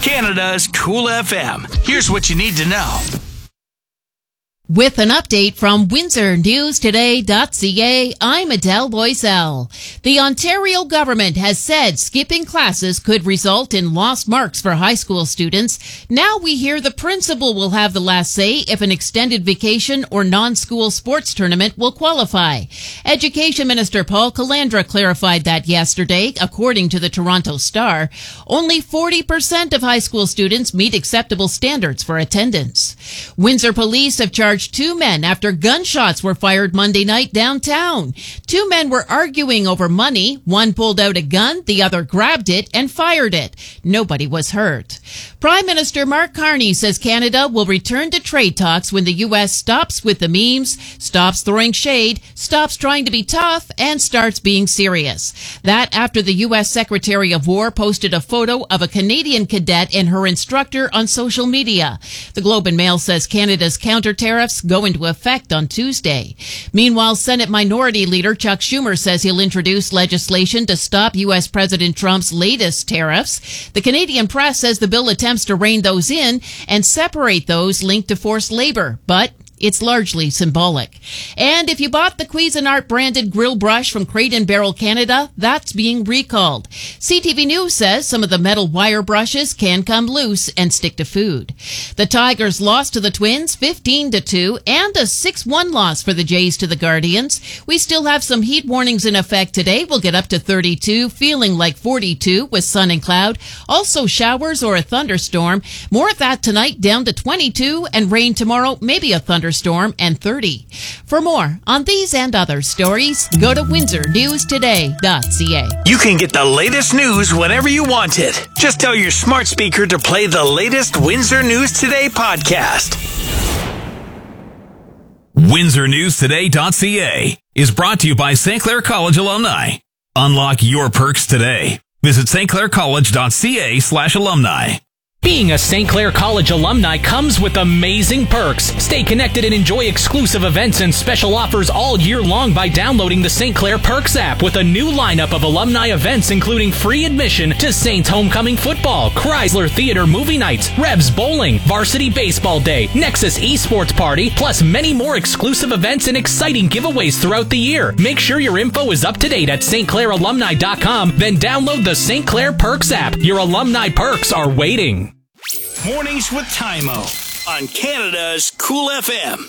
Canada's Cool FM. Here's what you need to know. With an update from WindsorNewsToday.ca, I'm Adele Loisel. The Ontario government has said skipping classes could result in lost marks for high school students. Now we hear the principal will have the last say if an extended vacation or non-school sports tournament will qualify. Education Minister Paul Calandra clarified that yesterday, according to the Toronto Star. Only 40% of high school students meet acceptable standards for attendance. Windsor police have charged 2 men after gunshots were fired Monday night downtown. 2 men were arguing over money. One pulled out a gun, the other grabbed it and fired it. Nobody was hurt. Prime Minister Mark Carney says Canada will return to trade talks when the U.S. stops with the memes, stops throwing shade, stops trying to be tough, and starts being serious. That after the U.S. Secretary of War posted a photo of a Canadian cadet and her instructor on social media. The Globe and Mail says Canada's counter tariffs go into effect on Tuesday. Meanwhile, Senate Minority Leader Chuck Schumer says he'll introduce legislation to stop U.S. President Trump's latest tariffs. The Canadian press says the bill attempts to rein those in and separate those linked to forced labor, but it's largely symbolic. And if you bought the Cuisinart branded grill brush from Crate and Barrel Canada, that's being recalled. CTV News says some of the metal wire brushes can come loose and stick to food. The Tigers lost to the Twins 15-2 and a 6-1 loss for the Jays to the Guardians. We still have some heat warnings in effect today. We'll get up to 32, feeling like 42 with sun and cloud. Also showers or a thunderstorm. More of that tonight, down to 22, and rain tomorrow, maybe a thunderstorm, and 30. For more on these and other stories, go to WindsorNewsToday.ca. You can get the latest news whenever you want it. Just tell your smart speaker to play the latest Windsor News Today podcast. WindsorNewsToday.ca is brought to you by St. Clair College alumni. Unlock your perks today. Visit stclaircollege.ca/alumni. Being a St. Clair College alumni comes with amazing perks. Stay connected and enjoy exclusive events and special offers all year long by downloading the St. Clair Perks app with a new lineup of alumni events including free admission to Saints Homecoming Football, Chrysler Theater Movie Nights, Rebs Bowling, Varsity Baseball Day, Nexus Esports Party, plus many more exclusive events and exciting giveaways throughout the year. Make sure your info is up to date at stclairalumni.com, then download the St. Clair Perks app. Your alumni perks are waiting. Mornings with Tymo on Canada's Cool FM.